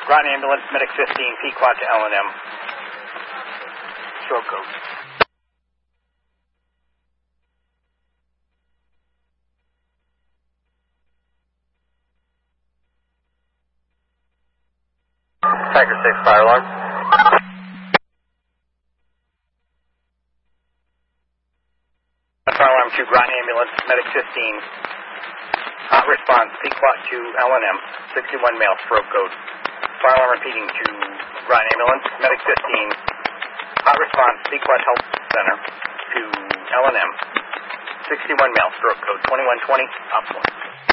Groton Ambulance, Medic 15, Pequot to L&M. Stroke code. Tiger 6, fire alarm. Fire alarm to Groton Ambulance, Medic 15. Hot response, Pequot to L&M, 61 male, stroke code. Fire alarm repeating to Groton Ambulance, Medic 15. Hot response, Pequot Health Center to L&M, 61 male, stroke code 2120, op 1.